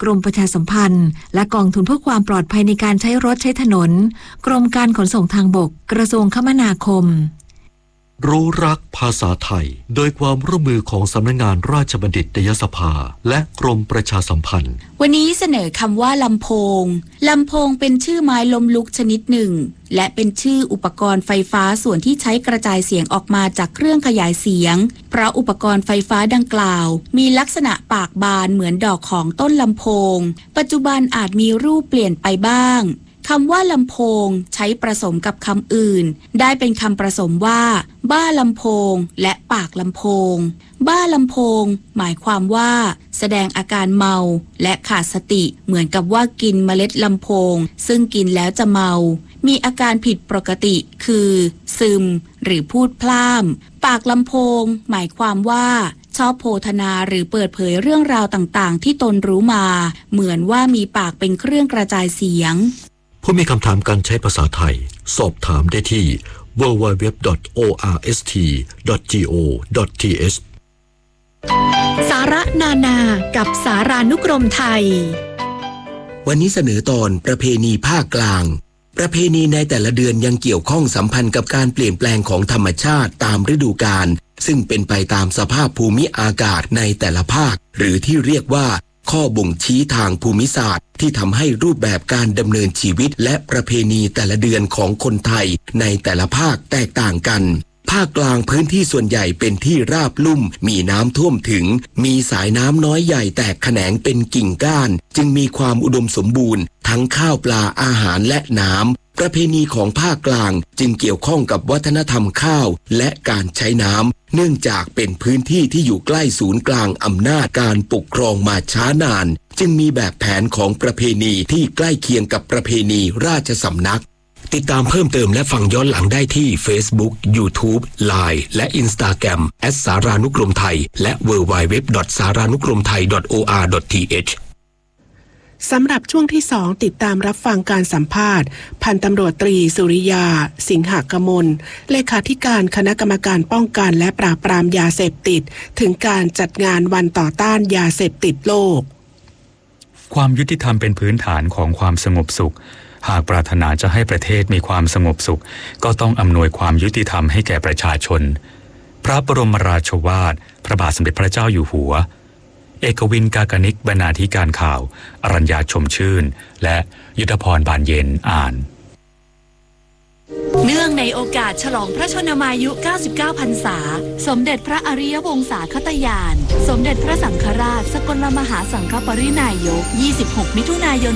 กรมประชาสัมพันธ์และกองทุนเพื่อความปลอดภัยในการใช้รถใช้ถนนกรมการขนส่งทางบกกระทรวงคมนาคมรู้รักภาษาไทยโดยความร่วมมือของสำนักงานราชบัณฑิตยสภาและกรมประชาสัมพันธ์วันนี้เสนอคำว่าลำโพงลำโพงเป็นชื่อไม้ล้มลุกชนิดหนึ่งและเป็นชื่ออุปกรณ์ไฟฟ้าส่วนที่ใช้กระจายเสียงออกมาจากเครื่องขยายเสียงเพราะอุปกรณ์ไฟฟ้าดังกล่าวมีลักษณะปากบานเหมือนดอกของต้นลำโพงปัจจุบันอาจมีรูปเปลี่ยนไปบ้างคำว่าลำโพงใช้ผสมกับคำอื่นได้เป็นคำผสมว่าบ้าลำโพงและปากลำโพงบ้าลำโพงหมายความว่าแสดงอาการเมาและขาดสติเหมือนกับว่ากินเมล็ดลำโพงซึ่งกินแล้วจะเมามีอาการผิดปกติคือซึมหรือพูดพล่ามปากลำโพงหมายความว่าชอบโพธนาหรือเปิดเผยเรื่องราวต่างๆที่ตนรู้มาเหมือนว่ามีปากเป็นเครื่องกระจายเสียงผู้มีคำถามการใช้ภาษาไทยสอบถามได้ที่ www.orst.go.th สาระนานากับสารานุกรมไทยวันนี้เสนอตอนประเพณีภาคกลางประเพณีในแต่ละเดือนยังเกี่ยวข้องสัมพันธ์กับการเปลี่ยนแปลงของธรรมชาติตามฤดูกาลซึ่งเป็นไปตามสภาพภูมิอากาศในแต่ละภาคหรือที่เรียกว่าข้อบ่งชี้ทางภูมิศาสตร์ที่ทำให้รูปแบบการดำเนินชีวิตและประเพณีแต่ละเดือนของคนไทยในแต่ละภาคแตกต่างกันภาคกลางพื้นที่ส่วนใหญ่เป็นที่ราบลุ่มมีน้ำท่วมถึงมีสายน้ำน้อยใหญ่แตกแขนงเป็นกิ่งก้านจึงมีความอุดมสมบูรณ์ทั้งข้าวปลาอาหารและน้ำประเพณีของภาคกลางจึงเกี่ยวข้องกับวัฒนธรรมข้าวและการใช้น้ำเนื่องจากเป็นพื้นที่ที่อยู่ใกล้ศูนย์กลางอำนาจการปกครองมาช้านานจึงมีแบบแผนของประเพณีที่ใกล้เคียงกับประเพณีราชสำนักติดตามเพิ่มเติมและฟังย้อนหลังได้ที่ Facebook, YouTube, Line และ Instagram @ สารานุกรมไทยและ www.saranukromthai.or.th สำหรับช่วงที่2ติดตามรับฟังการสัมภาษณ์พันตำรวจตรีสุริยาสิงหกมลเลขาธิการคณะกรรมการป้องกันและปราบปรามยาเสพติดถึงการจัดงานวันต่อต้านยาเสพติดโลกความยุติธรรมเป็นพื้นฐานของความสงบสุขหากปรารถนาจะให้ประเทศมีความสงบสุขก็ต้องอำนวยความยุติธรรมให้แก่ประชาชนพระบรมราโชวาทพระบาทสมเด็จพระเจ้าอยู่หัวเอกวินกากนิกบรรณาธิการข่าวอรัญญาชมชื่นและยุทธพรบานเย็นอ่านเนื่องในโอกาสฉลองพระชนมายุ 99 พรรษาสมเด็จพระอริยวงศาคตญาณสมเด็จพระสังฆราชสกลมหาสังฆปรินายก 26 มิถุนายน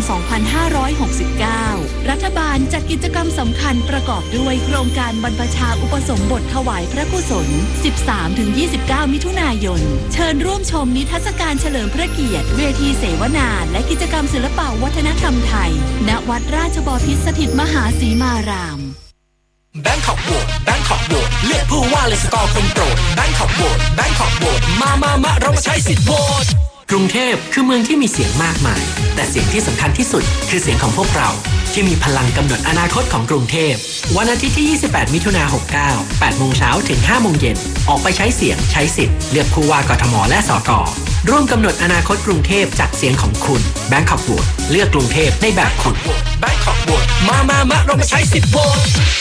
2569 รัฐบาลจัดกิจกรรมสำคัญประกอบด้วยโครงการบรรพชาอุปสมบทถวายพระกุศล 13-29 มิถุนายนเชิญร่วมชมนิทรรศการเฉลิมพระเกียรติเวทีเสวนาและกิจกรรมศิลปวัฒนธรรมไทยณวัดราชบพิตรสถิตมหาสีมารามแบงคอกโหวตแบงคอกโหวตเลือกผู้ว่าเลยสกอร์คนโปรดแบงคอกโหวตแบงคอกโหวตมาเรามาใช้สิทธิ์โหวตกรุงเทพคือเมืองที่มีเสียงมากมายแต่เสียงที่สำคัญที่สุดคือเสียงของพวกเราที่มีพลังกำหนดอนาคตของกรุงเทพวันอาทิตย์ที่ 28 มิถุนายน 69 8 โมงเช้าถึง 5 โมงเย็นออกไปใช้เสียงใช้สิทธิ์เลือกผู้ว่ากทมและสกร่วมกำหนดอนาคตกรุงเทพจากเสียงของคุณแบงคอกโหวตเลือกกรุงเทพในแบบคุณแบงคอกโหวตมาเรามาใช้สิทธิ์โหวต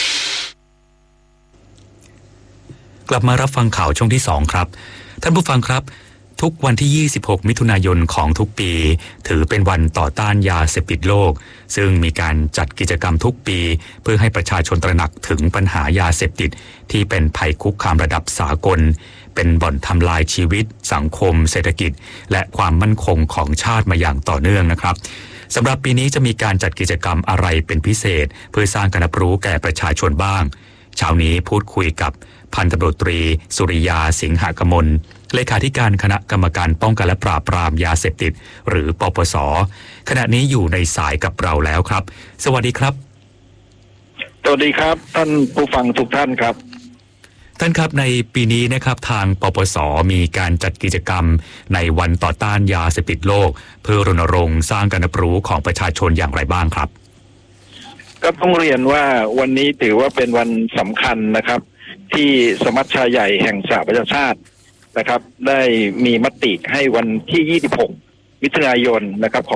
กลับมารับฟังข่าวช่วงที่2ครับท่านผู้ฟังครับทุกวันที่ 26 มิถุนายนของทุกปีถือเป็นวันต่อต้านยาเสพติดโลกซึ่งมีการจัดกิจกรรมทุกปีเพื่อให้ประชาชนตระหนักถึงปัญหายาเสพติดที่เป็นภัยคุกคามระดับสากลเป็นบ่อนทำลายชีวิตสังคมเศรษฐกิจและความมั่นคงของชาติมาอย่างต่อเนื่องนะครับสำหรับปีนี้จะมีการจัดกิจกรรมอะไรเป็นพิเศษเพื่อสร้างการรับรู้แก่ประชาชนบ้างเช้านี้พูดคุยกับพันตำรวจตรีสุริยาสิงหกมลเลขาธิการคณะกรรมการป้องกันและปราบปรามยาเสพติดหรือปปส.ขณะนี้อยู่ในสายกับเราแล้วครับสวัสดีครับสวัสดีครับท่านผู้ฟังทุกท่านครับท่านครับในปีนี้นะครับทางปปส.มีการจัดกิจกรรมในวันต่อต้านยาเสพติดโลกเพื่อรณรงค์สร้างการรับรู้ของประชาชนอย่างไรบ้างครับก็ต้องเรียนว่าวันนี้ถือว่าเป็นวันสำคัญนะครับที่สมัชชาใหญ่แห่งสหประชาชาตินะครับได้มีมติให้วันที่ 26 มิถุนายนนะครับ